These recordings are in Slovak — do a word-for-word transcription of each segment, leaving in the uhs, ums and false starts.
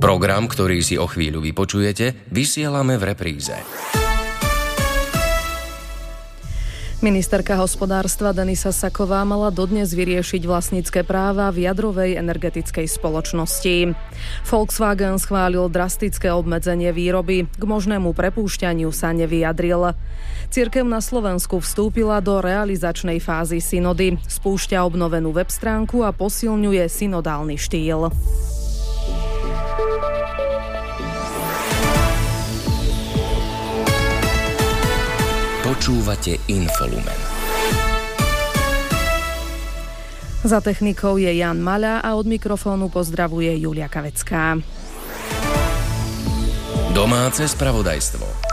Program, ktorý si o chvíľu vypočujete, vysielame v repríze. Ministerka hospodárstva Denisa Saková mala dodnes vyriešiť vlastnícke práva v jadrovej energetickej spoločnosti. Volkswagen schválil drastické obmedzenie výroby, k možnému prepúšťaniu sa nevyjadril. Cirkev na Slovensku vstúpila do realizačnej fázy synody, spúšťa obnovenú web stránku a posilňuje synodálny štýl. Počúvate Infolumen. Za technikou je Jan Maľa a od mikrofónu pozdravuje Julia Kavecká. Domáce spravodajstvo.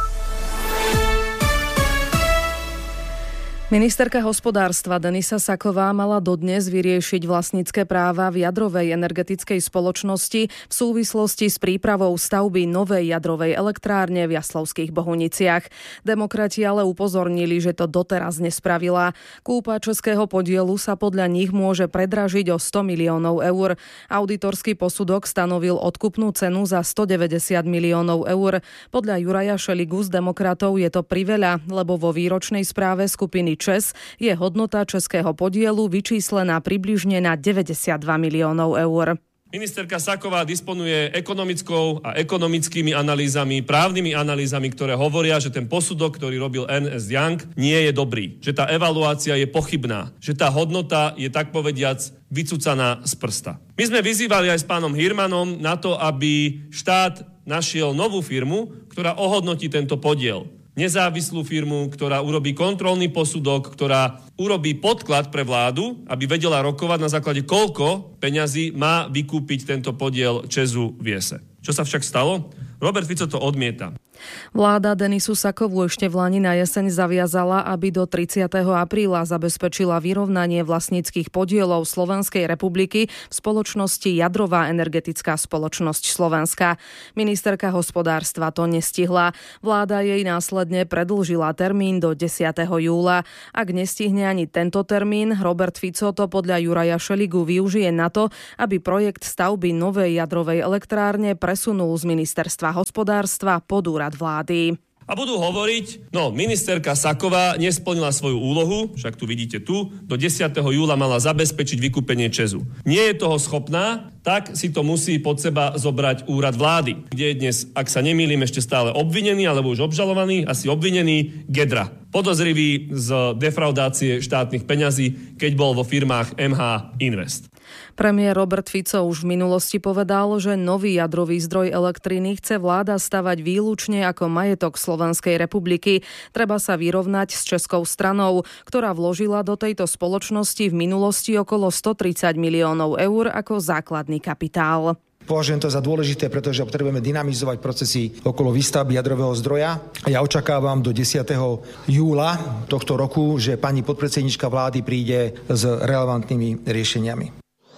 Ministerka hospodárstva Denisa Saková mala dodnes vyriešiť vlastnícke práva v jadrovej energetickej spoločnosti v súvislosti s prípravou stavby novej jadrovej elektrárne v Jaslovských Bohuniciach. Demokrati ale upozornili, že to doteraz nespravila. Kúpa českého podielu sa podľa nich môže predražiť o sto miliónov eur. Auditorský posudok stanovil odkupnú cenu za stodeväťdesiat miliónov eur. Podľa Juraja Šeligu z Demokratov je to priveľa, lebo vo výročnej správe skupiny ČES je hodnota českého podielu vyčíslená približne na deväťdesiatdva miliónov eur. Ministerka Saková disponuje ekonomickou a ekonomickými analýzami, právnymi analýzami, ktoré hovoria, že ten posudok, ktorý robil Ernst Young, nie je dobrý. Že tá evaluácia je pochybná. Že tá hodnota je, tak povediac, vycucaná z prsta. My sme vyzývali aj s pánom Hirmanom na to, aby štát našiel novú firmu, ktorá ohodnotí tento podiel. Nezávislú firmu, ktorá urobí kontrolný posudok, ktorá urobí podklad pre vládu, aby vedela rokovať na základe koľko peňazí má vykúpiť tento podiel ČEZu v Iese. Čo sa však stalo? Robert Fico to odmieta. Vláda Denisu Sakovú ešte v lani na jeseň zaviazala, aby do tridsiateho apríla zabezpečila vyrovnanie vlastníckych podielov Slovenskej republiky v spoločnosti Jadrová energetická spoločnosť Slovenska. Ministerka hospodárstva to nestihla. Vláda jej následne predĺžila termín do desiateho júla. Ak nestihne ani tento termín, Robert Fico to podľa Juraja Šeligu využije na to, aby projekt stavby novej jadrovej elektrárne presunul z ministerstva hospodárstva pod úrad vlády. A budú hovoriť, no ministerka Saková nesplnila svoju úlohu, však tu vidíte tu, do desiateho júla mala zabezpečiť vykúpenie ČEZu. Nie je toho schopná, tak si to musí pod seba zobrať úrad vlády, kde je dnes, ak sa nemýlim, ešte stále obvinený, alebo už obžalovaný, asi obvinený Gedra. Podozrivý z defraudácie štátnych peňazí, keď bol vo firmách em há Invest. Premiér Robert Fico už v minulosti povedal, že nový jadrový zdroj elektriny chce vláda stavať výlučne ako majetok Slovenskej republiky. Treba sa vyrovnať s českou stranou, ktorá vložila do tejto spoločnosti v minulosti okolo stotridsať miliónov eur ako základný kapitál. Považujem to za dôležité, pretože potrebujeme dynamizovať procesy okolo výstavby jadrového zdroja. Ja očakávam do desiateho júla tohto roku, že pani podpredsednička vlády príde s relevantnými riešeniami.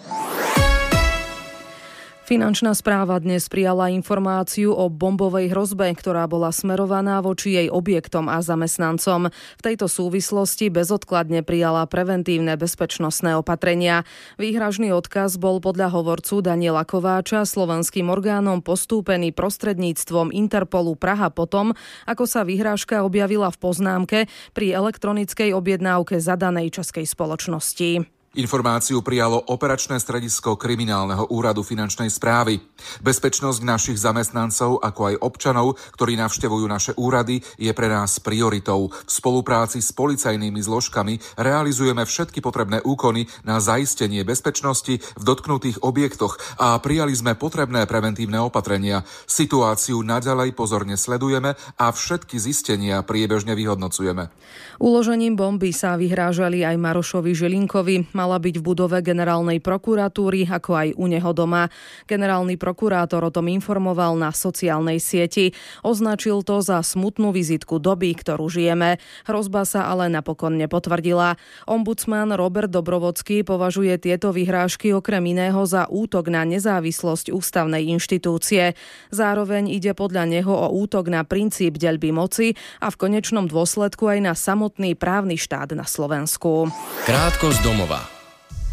Finančná správa dnes prijala informáciu o bombovej hrozbe, ktorá bola smerovaná voči jej objektom a zamestnancom. V tejto súvislosti bezodkladne prijala preventívne bezpečnostné opatrenia. Výhražný odkaz bol podľa hovorcu Daniela Kováča slovenským orgánom postúpený prostredníctvom Interpolu Praha potom, ako sa výhražka objavila v poznámke pri elektronickej objednávke zadanej českej spoločnosti. Informáciu prijalo operačné stredisko Kriminálneho úradu finančnej správy. Bezpečnosť našich zamestnancov, ako aj občanov, ktorí navštevujú naše úrady, je pre nás prioritou. V spolupráci s policajnými zložkami realizujeme všetky potrebné úkony na zaistenie bezpečnosti v dotknutých objektoch a prijali sme potrebné preventívne opatrenia. Situáciu naďalej pozorne sledujeme a všetky zistenia priebežne vyhodnocujeme. Uložením bomby sa vyhrážali aj Marošovi Žilinkovi. Mala byť v budove generálnej prokuratúry, ako aj u neho doma. Generálny prokurátor o tom informoval na sociálnej sieti. Označil to za smutnú vizitku doby, ktorú žijeme. Hrozba sa ale napokon nepotvrdila. Ombudsman Robert Dobrovodský považuje tieto vyhrážky okrem iného za útok na nezávislosť ústavnej inštitúcie. Zároveň ide podľa neho o útok na princíp deľby moci a v konečnom dôsledku aj na samotný právny štát na Slovensku. Krátko z domova.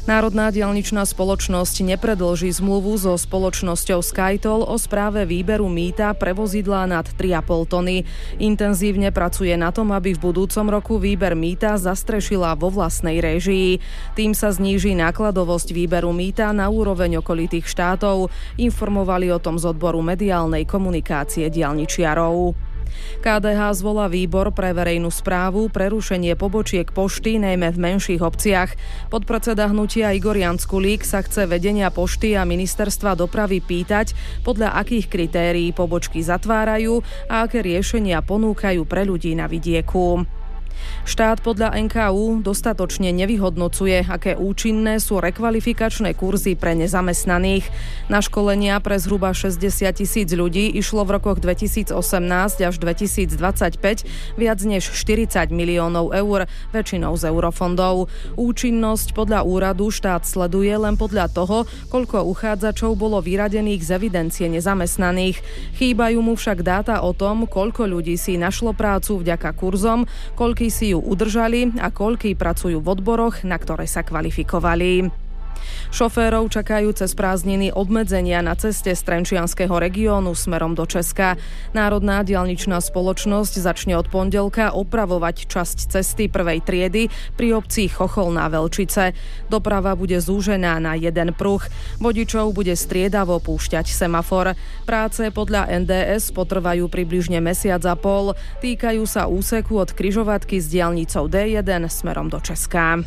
Národná diaľničná spoločnosť nepredĺži zmluvu so spoločnosťou SkyToll o správe výberu mýta pre vozidlá nad tri a pol tony. Intenzívne pracuje na tom, aby v budúcom roku výber mýta zastrešila vo vlastnej réžii. Tým sa zníži nákladovosť výberu mýta na úroveň okolitých štátov. Informovali o tom z odboru mediálnej komunikácie diaľničiarov. ká dé há zvolá výbor pre verejnú správu, prerušenie pobočiek pošty, najmä v menších obciach. Podpredseda hnutia Igor Janskulík sa chce vedenia pošty a ministerstva dopravy pýtať, podľa akých kritérií pobočky zatvárajú a aké riešenia ponúkajú pre ľudí na vidieku. Štát podľa en ká ú dostatočne nevyhodnocuje, aké účinné sú rekvalifikačné kurzy pre nezamestnaných. Na školenia pre zhruba šesťdesiat tisíc ľudí išlo v rokoch dvetisícosemnásť až dvetisícdvadsaťpäť viac než štyridsať miliónov eur, väčšinou z eurofondov. Účinnosť podľa úradu štát sleduje len podľa toho, koľko uchádzačov bolo vyradených z evidencie nezamestnaných. Chýbajú mu však dáta o tom, koľko ľudí si našlo prácu vďaka kurzom, koľký si ju udržali a koľký pracujú v odboroch, na ktoré sa kvalifikovali. Šoférov čakajú cez prázdniny obmedzenia na ceste z Trenčianskeho regiónu smerom do Česka. Národná diaľničná spoločnosť začne od pondelka opravovať časť cesty prvej triedy pri obci Chocholná Velčice. Doprava bude zúžená na jeden pruh. Vodičov bude striedavo púšťať semafor. Práce podľa en dé es potrvajú približne mesiac a pol. Týkajú sa úseku od križovatky s diaľnicou dé jeden smerom do Česka.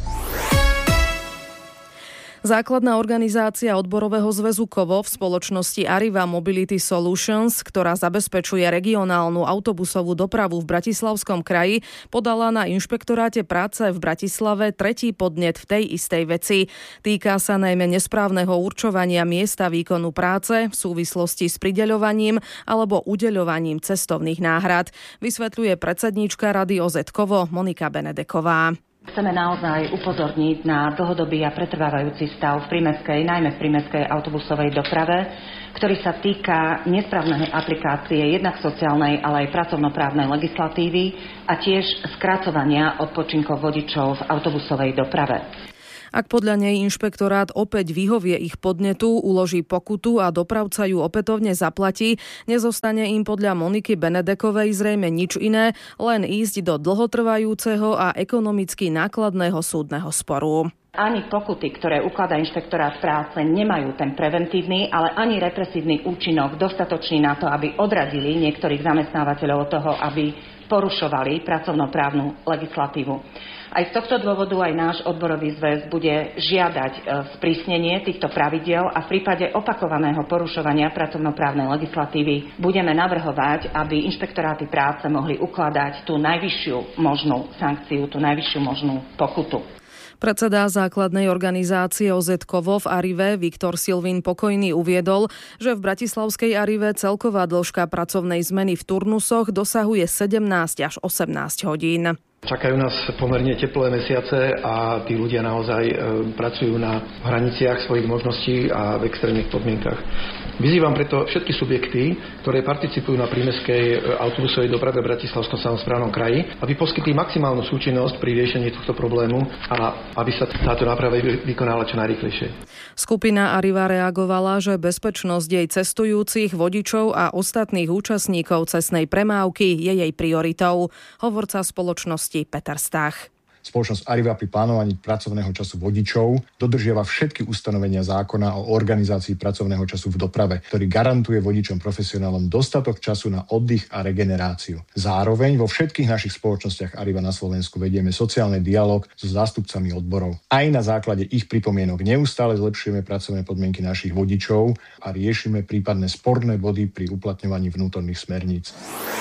Základná organizácia odborového zväzu Kovo v spoločnosti Arriva Mobility Solutions, ktorá zabezpečuje regionálnu autobusovú dopravu v Bratislavskom kraji, podala na inšpektoráte práce v Bratislave tretí podnet v tej istej veci. Týka sa najmä nesprávneho určovania miesta výkonu práce v súvislosti s prideľovaním alebo udeľovaním cestovných náhrad, vysvetľuje predsedníčka Rady ó zet Kovo Monika Benedeková. Chceme naozaj upozorniť na dlhodobý a pretrvávajúci stav v prímestskej, najmä v prímestskej autobusovej doprave, ktorý sa týka nesprávnej aplikácie jednak sociálnej, ale aj pracovnoprávnej legislatívy a tiež skracovania odpočinkov vodičov v autobusovej doprave. Ak podľa nej inšpektorát opäť vyhovie ich podnetu, uloží pokutu a dopravca ju opätovne zaplatí, nezostane im podľa Moniky Benedekovej zrejme nič iné, len ísť do dlhotrvajúceho a ekonomicky nákladného súdneho sporu. Ani pokuty, ktoré ukladá inšpektorát práce, nemajú ten preventívny, ale ani represívny účinok dostatočný na to, aby odradili niektorých zamestnávateľov od toho, aby porušovali pracovnoprávnu legislatívu. Aj z tohto dôvodu aj náš odborový zväz bude žiadať sprísnenie týchto pravidiel a v prípade opakovaného porušovania pracovnoprávnej legislatívy budeme navrhovať, aby inšpektoráty práce mohli ukladať tú najvyššiu možnú sankciu, tú najvyššiu možnú pokutu. Predseda základnej organizácie ó zet Kovo v Arrive Viktor Silvín Pokojný uviedol, že v bratislavskej Arrive celková dĺžka pracovnej zmeny v turnusoch dosahuje sedemnásť až osemnásť hodín. Čakajú nás pomerne teplé mesiace a tí ľudia naozaj e, pracujú na hraniciach svojich možností a v extrémnych podmienkach. Vyzývam preto všetky subjekty, ktoré participujú na prímestskej autobusovej doprave v Bratislavskom samosprávnom kraji, aby poskytli maximálnu súčinnosť pri riešení tohto problému a aby sa táto náprava vykonala čo najrýchlejšie. Skupina Arriva reagovala, že bezpečnosť jej cestujúcich, vodičov a ostatných účastníkov cestnej premávky je jej prioritou. Hovorca spoločnosti Peter Stach. Spoločnosť Arriva pri plánovaní pracovného času vodičov dodržiava všetky ustanovenia zákona o organizácii pracovného času v doprave, ktorý garantuje vodičom profesionálom dostatok času na oddych a regeneráciu. Zároveň vo všetkých našich spoločnostiach Arriva na Slovensku vedieme sociálny dialog so zástupcami odborov. Aj na základe ich pripomienok neustále zlepšujeme pracovné podmienky našich vodičov a riešime prípadné sporné body pri uplatňovaní vnútorných smerníc.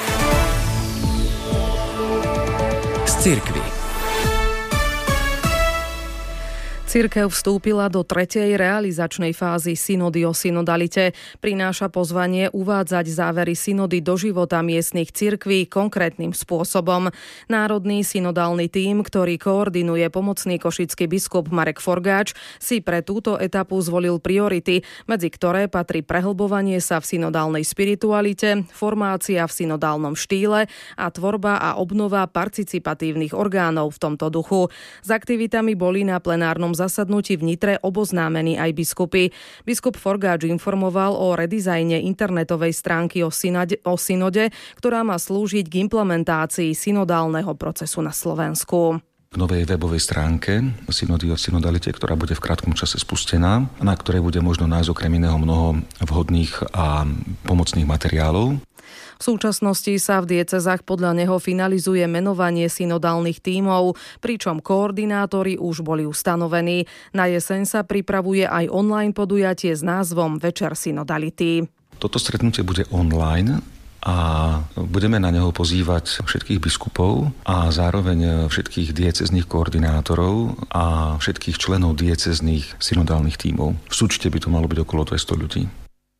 Z cirkvi. Cirkev vstúpila do tretej realizačnej fázy synody o synodalite. Prináša pozvanie uvádzať závery synody do života miestnych cirkví konkrétnym spôsobom. Národný synodálny tím, ktorý koordinuje pomocný košický biskup Marek Forgáč, si pre túto etapu zvolil priority, medzi ktoré patrí prehlbovanie sa v synodálnej spiritualite, formácia v synodálnom štýle a tvorba a obnova participatívnych orgánov v tomto duchu. S aktivitami boli na plenárnom zasadnutí zasadnutí v Nitre oboznámení aj biskupy. Biskup Forgáč informoval o redizajne internetovej stránky o, synode, o synode, ktorá má slúžiť k implementácii synodálneho procesu na Slovensku. V novej webovej stránke synody o synodalite, ktorá bude v krátkom čase spustená, na ktorej bude možno nájsť okrem iného mnoho vhodných a pomocných materiálov. V súčasnosti sa v diecezách podľa neho finalizuje menovanie synodálnych tímov, pričom koordinátori už boli ustanovení. Na jeseň sa pripravuje aj online podujatie s názvom Večer synodality. Toto stretnutie bude online a budeme na neho pozývať všetkých biskupov a zároveň všetkých diecezných koordinátorov a všetkých členov diecezných synodálnych tímov. V súčte by to malo byť okolo dvesto ľudí.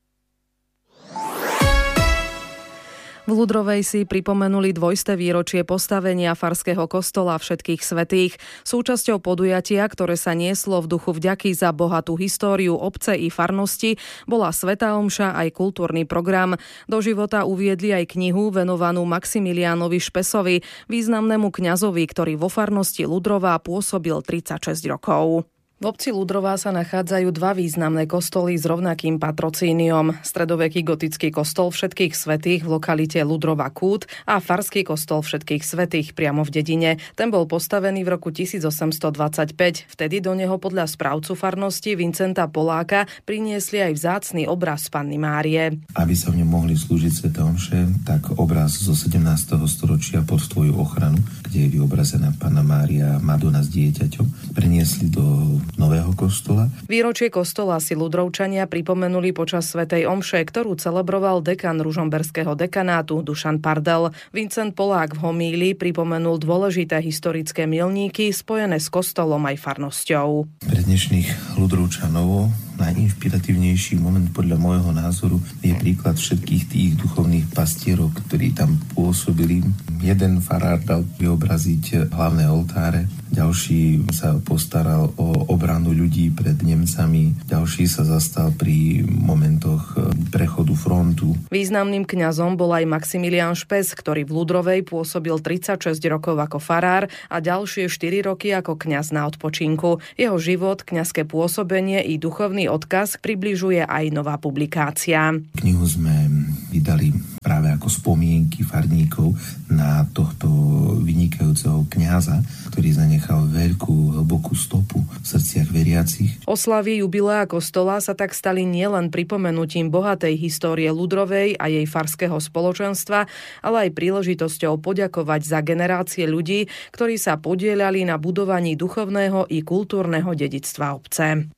V Ľudrovej si pripomenuli dvojsté výročie postavenia farského kostola Všetkých svätých. Súčasťou podujatia, ktoré sa nieslo v duchu vďaky za bohatú históriu obce i farnosti, bola svätá omša aj kultúrny program. Do života uviedli aj knihu venovanú Maximiliánovi Špesovi, významnému kňazovi, ktorý vo farnosti Ľudrová pôsobil tridsaťšesť rokov. V obci Ľudrová sa nachádzajú dva významné kostoly s rovnakým patrocíniom. Stredoveký gotický kostol Všetkých svätých v lokalite Ľudrova Kút a farský kostol Všetkých svätých priamo v dedine. Ten bol postavený v roku tisícosemstodvadsaťpäť. Vtedy do neho podľa správcu farnosti Vincenta Poláka priniesli aj vzácny obraz Panny Márie. Aby sa v ňom mohli slúžiť sväté omše, tak obraz zo sedemnásteho storočia Pod tvoju ochranu, kde je vyobrazená Panna Mária Madonna s dieťaťom, preniesli do nového kostola. Výročie kostola si Ľudrovčania pripomenuli počas svätej omše, ktorú celebroval dekan ružomberského dekanátu Dušan Pardel. Vincent Polák v homílii pripomenul dôležité historické milníky spojené s kostolom aj farnosťou. Pre dnešných Ľudrovčanov najinšpiratívnejší moment podľa môjho názoru je príklad všetkých tých duchovných pastierov, ktorí tam pôsobili. Jeden farár dal vyobraziť hlavné oltáre, ďalší sa postaral o obranu ľudí pred Nemcami, ďalší sa zastal pri momentoch prechodu frontu. Významným kňazom bol aj Maximilián Špes, ktorý v Ľudrovej pôsobil tridsaťšesť rokov ako farár a ďalšie štyri roky ako kňaz na odpočinku. Jeho život, kňazské pôsobenie i duchovný odkaz približuje aj nová publikácia. Knihu sme vydali práve ako spomienky farníkov na tohto vynikajúceho kňaza, ktorý zanechal veľkú, hlbokú stopu v srdciach veriacich. Oslavy jubilea kostola sa tak stali nielen pripomenutím bohatej histórie Ľudrovej a jej farského spoločenstva, ale aj príležitosťou poďakovať za generácie ľudí, ktorí sa podieľali na budovaní duchovného i kultúrneho dedičstva obce.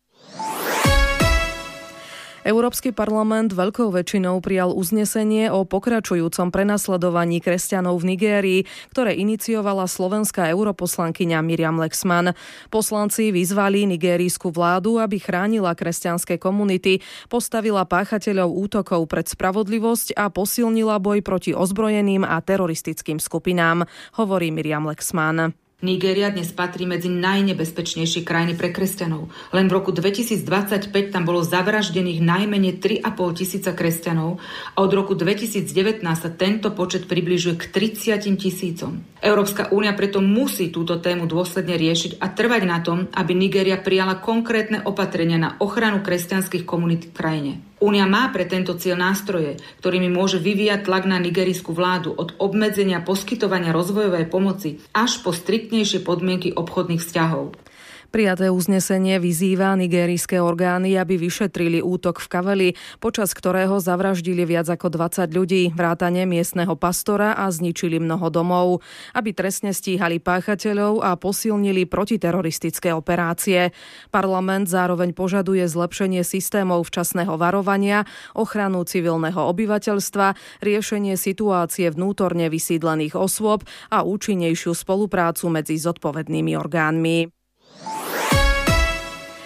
Európsky parlament veľkou väčšinou prijal uznesenie o pokračujúcom prenasledovaní kresťanov v Nigérii, ktoré iniciovala slovenská europoslankyňa Miriam Lexman. Poslanci vyzvali nigérijskú vládu, aby chránila kresťanské komunity, postavila páchateľov útokov pred spravodlivosť a posilnila boj proti ozbrojeným a teroristickým skupinám, hovorí Miriam Lexman. Nigéria dnes patrí medzi najnebezpečnejšie krajiny pre kresťanov. Len v roku dvetisícdvadsaťpäť tam bolo zavraždených najmenej tri a pol tisíca kresťanov a od roku dvetisícdevätnásť sa tento počet približuje k tridsiatim tisícom. Európska únia preto musí túto tému dôsledne riešiť a trvať na tom, aby Nigéria prijala konkrétne opatrenia na ochranu kresťanských komunít v krajine. Únia má pre tento cieľ nástroje, ktorými môže vyvíjať tlak na nigerijskú vládu od obmedzenia poskytovania rozvojovej pomoci až po striktnejšie podmienky obchodných vzťahov. Prijaté uznesenie vyzýva nigérijské orgány, aby vyšetrili útok v Kaveli, počas ktorého zavraždili viac ako dvadsať ľudí, vrátane miestneho pastora a zničili mnoho domov, aby trestne stíhali páchateľov a posilnili protiteroristické operácie. Parlament zároveň požaduje zlepšenie systémov včasného varovania, ochranu civilného obyvateľstva, riešenie situácie vnútorne vysídlených osôb a účinnejšiu spoluprácu medzi zodpovednými orgánmi.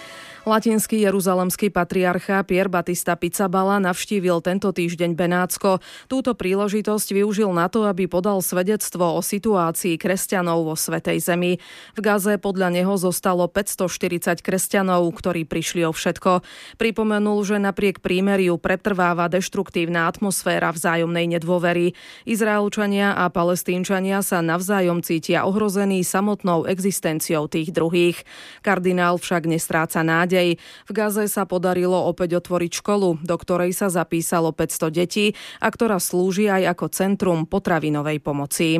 Latinský jeruzalemský patriarcha Pier Battista Pizzaballa navštívil tento týždeň Benátsko. Túto príležitosť využil na to, aby podal svedectvo o situácii kresťanov vo Svätej Zemi. V Gaze podľa neho zostalo päťstoštyridsať kresťanov, ktorí prišli o všetko. Pripomenul, že napriek prímeriu pretrváva deštruktívna atmosféra vzájomnej nedôvery. Izraelčania a Palestínčania sa navzájom cítia ohrození samotnou existenciou tých druhých. Kardinál však nestráca nádej. V Gaze sa podarilo opäť otvoriť školu, do ktorej sa zapísalo päťsto detí a ktorá slúži aj ako centrum potravinovej pomoci.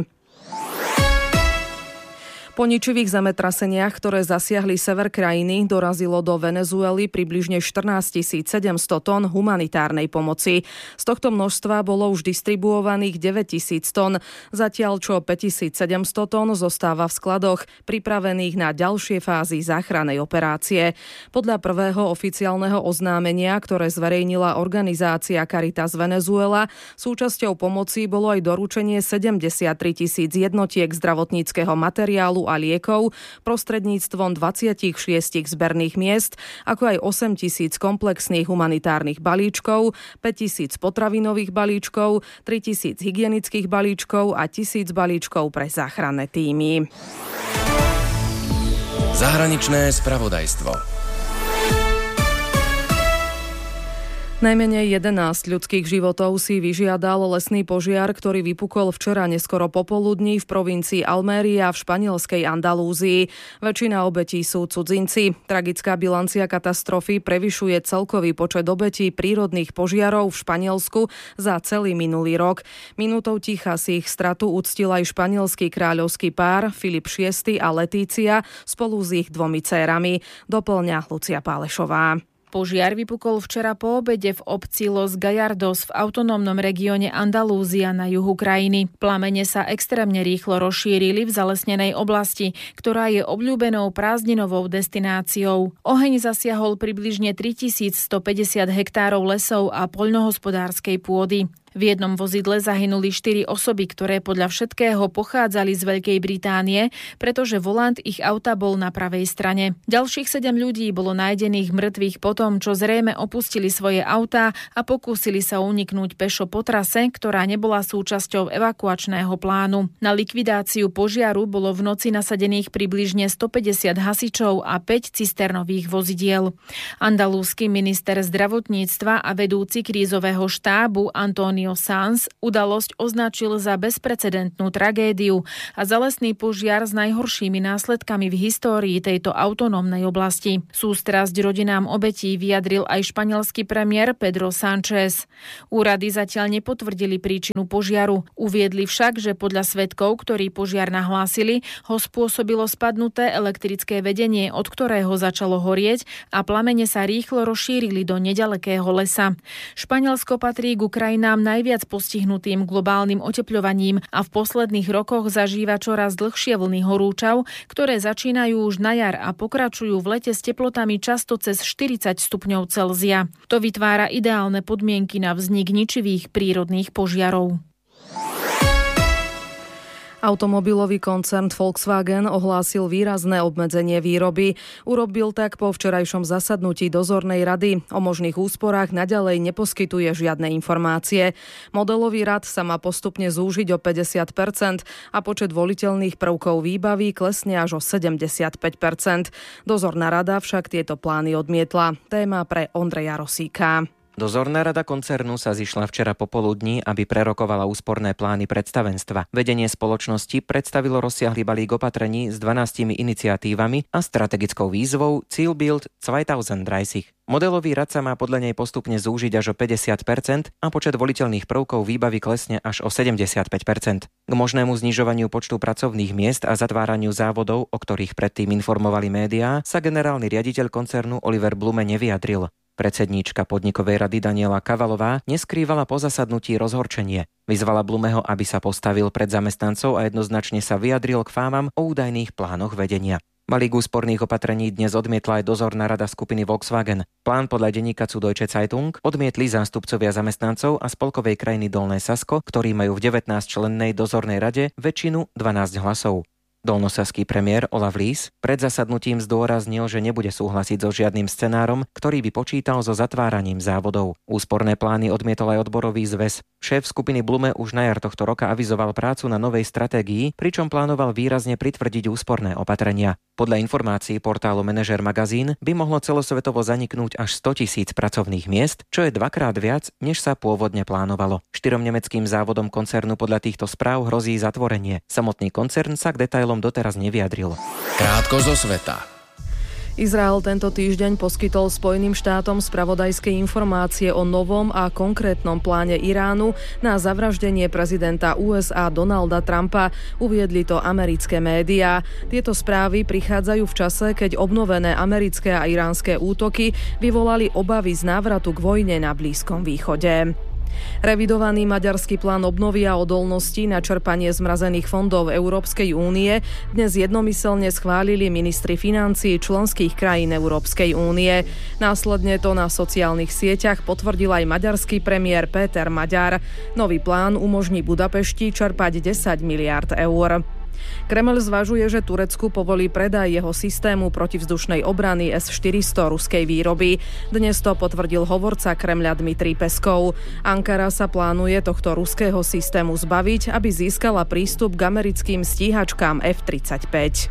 Po ničivých zemetraseniach, ktoré zasiahli sever krajiny, dorazilo do Venezuely približne štrnásťtisícsedemsto tón humanitárnej pomoci. Z tohto množstva bolo už distribuovaných deväťtisíc tón, zatiaľ čo päťtisícsedemsto tón zostáva v skladoch, pripravených na ďalšie fázy záchrannej operácie. Podľa prvého oficiálneho oznámenia, ktoré zverejnila organizácia Caritas Venezuela, súčasťou pomoci bolo aj doručenie sedemdesiattri tisíc jednotiek zdravotníckeho materiálu a liekov prostredníctvom dvadsaťšesť zberných miest, ako aj osem tisíc komplexných humanitárnych balíčkov, päť tisíc potravinových balíčkov, tri tisíc hygienických balíčkov a tisíc balíčkov pre záchranné tímy. Zahraničné spravodajstvo. Najmenej jedenásť ľudských životov si vyžiadal lesný požiar, ktorý vypukol včera neskoro popoludní v provincii Alméria v španielskej Andalúzii. Väčšina obetí sú cudzinci. Tragická bilancia katastrofy prevyšuje celkový počet obetí prírodných požiarov v Španielsku za celý minulý rok. Minútou ticha si ich stratu uctil aj španielský kráľovský pár Filip šiesty a Letícia spolu s ich dvomi dcérami. Doplňa Lucia Pálešová. Požiar vypukol včera po obede v obci Los Gallardos v autonómnom regióne Andalúzia na juhu krajiny. Plamene sa extrémne rýchlo rozšírili v zalesnenej oblasti, ktorá je obľúbenou prázdninovou destináciou. Oheň zasiahol približne tritisícstopäťdesiat hektárov lesov a poľnohospodárskej pôdy. V jednom vozidle zahynuli štyri osoby, ktoré podľa všetkého pochádzali z Veľkej Británie, pretože volant ich auta bol na pravej strane. Ďalších sedem ľudí bolo nájdených mŕtvych potom, čo zrejme opustili svoje autá a pokúsili sa uniknúť pešo po trase, ktorá nebola súčasťou evakuačného plánu. Na likvidáciu požiaru bolo v noci nasadených približne stopäťdesiat hasičov a päť cisternových vozidiel. Andalúsky minister zdravotníctva a vedúci krízového štábu Antonio Sanz udalosť označil za bezprecedentnú tragédiu a za lesný požiar s najhoršími následkami v histórii tejto autonómnej oblasti. Sústrasť rodinám obetí vyjadril aj španielský premiér Pedro Sánchez. Úrady zatiaľ nepotvrdili príčinu požiaru. Uviedli však, že podľa svedkov, ktorí požiar nahlásili, ho spôsobilo spadnuté elektrické vedenie, od ktorého začalo horieť a plamene sa rýchlo rozšírili do neďalekého lesa. Španielsko patrí ku krajinám najviac postihnutým globálnym otepľovaním a v posledných rokoch zažíva čoraz dlhšie vlny horúčav, ktoré začínajú už na jar a pokračujú v lete s teplotami často cez štyridsať stupňov Celzia. To vytvára ideálne podmienky na vznik ničivých prírodných požiarov. Automobilový koncern Volkswagen ohlásil výrazné obmedzenie výroby. Urobil tak po včerajšom zasadnutí dozornej rady. O možných úsporách naďalej neposkytuje žiadne informácie. Modelový rad sa má postupne zúžiť o päťdesiat percent a počet voliteľných prvkov výbavy klesne až o sedemdesiatpäť percent. Dozorná rada však tieto plány odmietla. Téma pre Ondreja Rosíka. Dozorná rada koncernu sa zišla včera popoludní, aby prerokovala úsporné plány predstavenstva. Vedenie spoločnosti predstavilo rozsiahly balík opatrení s dvanástimi iniciatívami a strategickou výzvou Zielbild dvetisíctridsiat. Modelový rad sa má podľa nej postupne zúžiť až o päťdesiat percent a počet voliteľných prvkov výbavy klesne až o sedemdesiatpäť percent. K možnému znižovaniu počtu pracovných miest a zatváraniu závodov, o ktorých predtým informovali médiá, sa generálny riaditeľ koncernu Oliver Blume nevyjadril. Predsedníčka podnikovej rady Daniela Kavalová neskrývala po zasadnutí rozhorčenie. Vyzvala Blumeho, aby sa postavil pred zamestnancov a jednoznačne sa vyjadril k fámam o údajných plánoch vedenia. Balík úsporných opatrení dnes odmietla aj dozorná rada skupiny Volkswagen. Plán podľa denníka Süddeutsche Zeitung odmietli zástupcovia zamestnancov a spolkovej krajiny Dolné Sasko, ktorí majú v devätnásťčlennej dozornej rade väčšinu dvanásť hlasov. Dolnosaský premiér Olaf Lys pred zasadnutím zdôraznil, že nebude súhlasiť so žiadnym scenárom, ktorý by počítal so zatváraním závodov. Úsporné plány odmietol aj odborový zväz. Šéf skupiny Blume už na jar tohto roka avizoval prácu na novej stratégii, pričom plánoval výrazne pritvrdiť úsporné opatrenia. Podľa informácií portálu Manažer magazín by mohlo celosvetovo zaniknúť až sto tisíc pracovných miest, čo je dvakrát viac, než sa pôvodne plánovalo. Štyrom nemeckým závodom koncernu podľa týchto správ hrozí zatvorenie. Samotný koncern sa k detailom doteraz nevyjadril. Krátko zo sveta. Izrael tento týždeň poskytol Spojeným štátom spravodajské informácie o novom a konkrétnom pláne Iránu na zavraždenie prezidenta ú es á Donalda Trumpa. Uviedli to americké médiá. Tieto správy prichádzajú v čase, keď obnovené americké a iránske útoky vyvolali obavy z návratu k vojne na Blízkom východe. Revidovaný maďarský plán obnovy a odolnosti na čerpanie zmrazených fondov Európskej únie dnes jednomyselne schválili ministri financií členských krajín Európskej únie. Následne to na sociálnych sieťach potvrdil aj maďarský premiér Péter Maďar. Nový plán umožní Budapešti čerpať desať miliárd eur. Kremľ zvažuje, že Turecku povolí predaj jeho systému protivzdušnej obrany es štyristo ruskej výroby. Dnes to potvrdil hovorca Kremľa Dmitrij Peskov. Ankara sa plánuje tohto ruského systému zbaviť, aby získala prístup k americkým stíhačkám ef tridsaťpäť.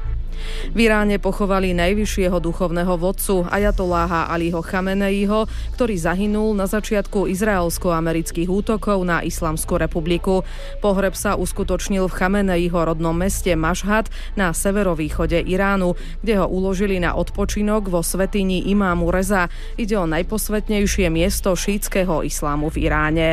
V Iráne pochovali najvyššieho duchovného vodcu ajatolláha Aliho Chameneiho, ktorý zahynul na začiatku izraelsko-amerických útokov na Islamskú republiku. Pohreb sa uskutočnil v Chameneiho rodnom meste Mašhad na severovýchode Iránu, kde ho uložili na odpočinok vo svätyni Imámu Reza. Ide o najposvätnejšie miesto šítskeho islámu v Iráne.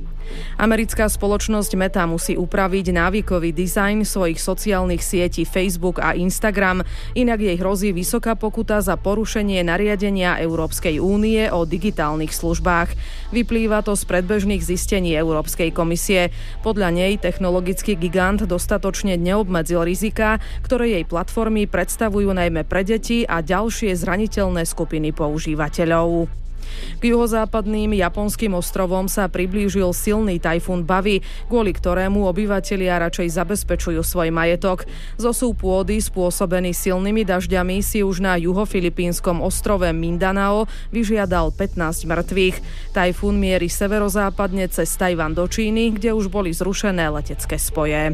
Americká spoločnosť Meta musí upraviť návykový dizajn svojich sociálnych sietí Facebook a Instagram, inak jej hrozí vysoká pokuta za porušenie nariadenia Európskej únie o digitálnych službách. Vyplýva to z predbežných zistení Európskej komisie. Podľa nej technologický gigant dostatočne neobmedzil rizika, ktoré jej platformy predstavujú najmä pre deti a ďalšie zraniteľné skupiny používateľov. K juhozápadným japonským ostrovom sa priblížil silný tajfún Bavi, kvôli ktorému obyvatelia radšej zabezpečujú svoj majetok. Zosúv pôdy spôsobený silnými dažďami si už na juhofilipínskom ostrove Mindanao vyžiadal pätnásť mŕtvych. Tajfún mierí severozápadne cez Tajvan do Číny, kde už boli zrušené letecké spoje.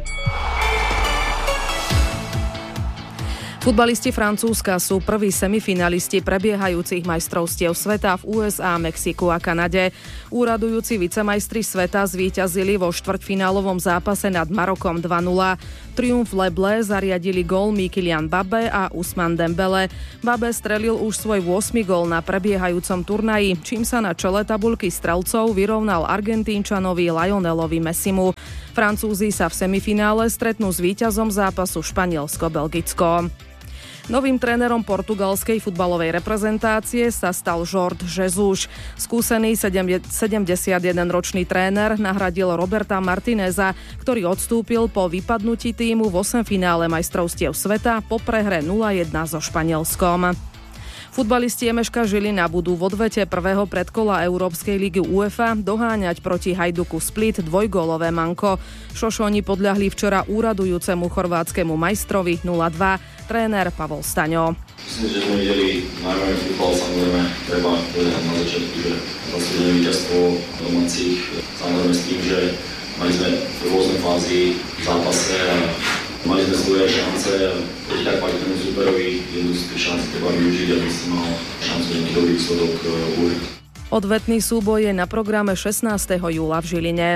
Futbalisti Francúzska sú prví semifinalisti prebiehajúcich majstrovstiev sveta v ú es á, Mexiku a Kanade. Úradujúci vicemajstri sveta zvíťazili vo štvrťfinálovom zápase nad Marokom dva nula. Triumf Leble zariadili gól Kylian Mbappé a Ousmane Dembele. Mbappé strelil už svoj ôsmy gól na prebiehajúcom turnaji, čím sa na čele tabuľky strelcov vyrovnal Argentínčanovi Lionelovi Messimu. Francúzi sa v semifinále stretnú s víťazom zápasu Španielsko-Belgicko. Novým trénerom portugalskej futbalovej reprezentácie sa stal Jorge Jesus. Skúsený sedemdesiatjedenročný tréner nahradil Roberta Martineza, ktorý odstúpil po vypadnutí tímu v osemfinále majstrovstiev sveta po prehre nula jedna so Španielskom. Futbalisti Emeška Žilina budú v odvete prvého predkola Európskej ligy UEFA doháňať proti Hajduku Split dvojgólové manko. Šošoni podľahli včera úradujúcemu chorvátskemu majstrovi nula dva. Tréner Pavol Staňo. Myslím, že sme videli najmä futbal, samozrejme treba povedať na začiatku, že zaslúžené víťazstvo domácich, samozrejme s tým, že mali sme v rôznej fázi v zápase a mali sme svoje šance a keď tak kvalitnému súperovi jednu z tých šancí treba využiť, aby si mal šancu nejaký dobrý výsledok užiť. Odvetný súboj je na programe šestnásteho júla v Žiline.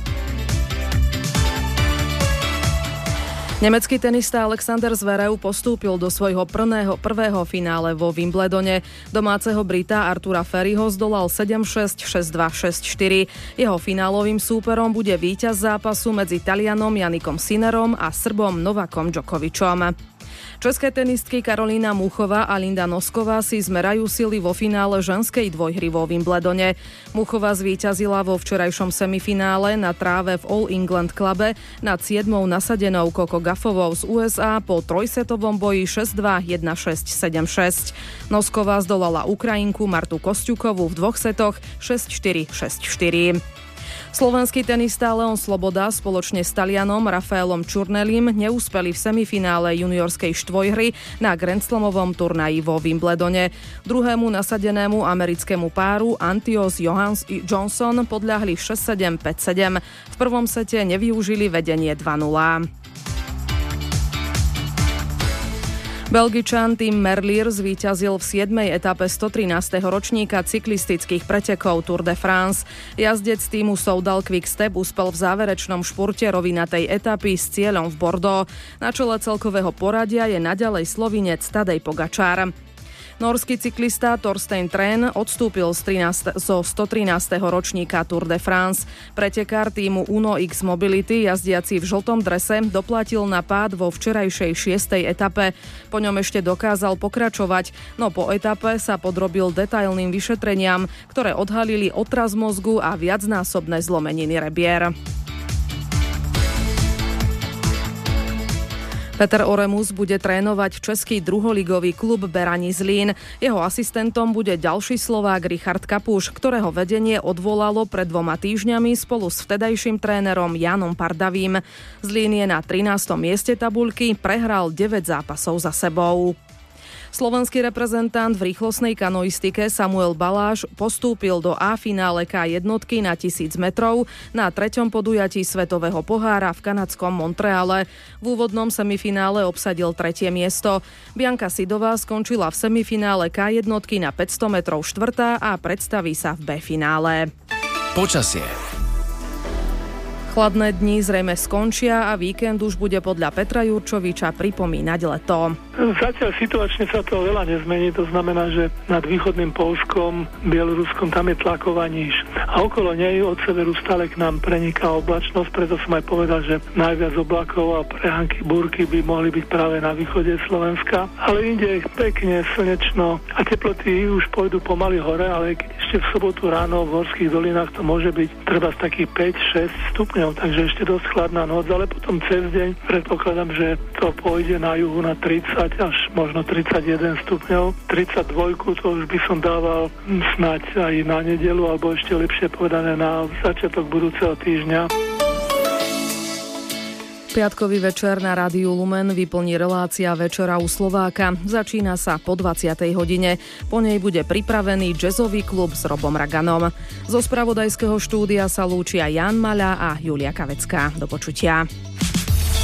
Nemecký tenista Alexander Zverev postúpil do svojho prvého, prvého finále vo Wimbledone. Domáceho Brita Artura Ferryho zdolal sedem šesť, šesť dva, šesť štyri. Jeho finálovým súperom bude víťaz zápasu medzi Talianom Janikom Sinnerom a Srbom Novakom Djokovičom. České tenistky Karolína Muchová a Linda Nosková si zmerajú sily vo finále ženskej dvojhry vo Wimbledone. Muchová zvíťazila vo včerajšom semifinále na tráve v All England Clube nad siedmou nasadenou Coco Gaffovou z ú es á po trojsetovom boji šesť dva, jeden šesť, sedem šesť. Nosková zdolala Ukrajinku Martu Kosťukovú v dvoch setoch šesť štyri, šesť štyri. Slovenský tenista Leon Sloboda spoločne s Talianom Rafaelom Čurnelim neúspeli v semifinále juniorskej štvojhry na Grand Slamovom turnaji vo Wimbledone. Druhému nasadenému americkému páru Antios Johans- Johnson podľahli šesť sedem, päť sedem. V prvom sete nevyužili vedenie dva nula. Belgičan Tim Merlier zvíťazil v siedmej etape stotrinásteho ročníka cyklistických pretekov Tour de France. Jazdec týmu Soudal Quick-Step uspel v záverečnom špurte rovinatej etapy s cieľom v Bordeaux. Na čele celkového poradia je naďalej Slovinec Tadej Pogačar. Norský cyklista Torstein Tren odstúpil z trinásteho, zo stotrinásteho ročníka Tour de France. Pretekár týmu Uno X Mobility, jazdiaci v žltom drese, doplatil na pád vo včerajšej šiestej etape. Po ňom ešte dokázal pokračovať, no po etape sa podrobil detailným vyšetreniam, ktoré odhalili otras mozgu a viacnásobné zlomeniny rebier. Peter Oremus bude trénovať český druholigový klub Berani Zlín. Jeho asistentom bude ďalší Slovák Richard Kapuš, ktorého vedenie odvolalo pred dvoma týždňami spolu s vtedajším trénerom Jánom Pardavým. Zlín je na trinástom mieste tabuľky, prehral deväť zápasov za sebou. Slovenský reprezentant v rýchlostnej kanoistike Samuel Baláš postúpil do A-finále ká jednotky na tisíc metrov na treťom podujatí Svetového pohára v kanadskom Montreale. V úvodnom semifinále obsadil tretie miesto. Bianka Sidová skončila v semifinále ká jednotky na päťsto metrov štvrtá a predstaví sa v B-finále. Počasie. Chladné dni zrejme skončia a víkend už bude podľa Petra Jurčoviča pripomínať leto. Zatiaľ situačne sa to veľa nezmení, to znamená, že nad východným Poľskom, Bieloruskom tam je tlaková níž. A okolo nej od severu stále k nám preniká oblačnosť, preto som aj povedal, že najviac oblakov a prehánky búrky by mohli byť práve na východe Slovenska. Ale inde je pekne, slnečno a teploty už pôjdu pomaly hore, ale keď ešte v sobotu ráno v horských dolinách to môže byť treba z takých päť šesť stupňov, takže ešte dosť chladná noc, ale potom cez deň predpokladám, že to pôjde na juhu na tridsať až možno tridsaťjeden stupňov. tridsaťdva to už by som dával snáď aj na nedeľu, alebo ešte lepšie povedané na začiatok budúceho týždňa. Piatkový večer na Rádiu Lumen vyplní relácia Večera u Slováka. Začína sa po dvadsiatej hodine. Po nej bude pripravený jazzový klub s Robom Raganom. Zo spravodajského štúdia sa lúčia Jan Maľa a Julia Kavecká. Do počutia.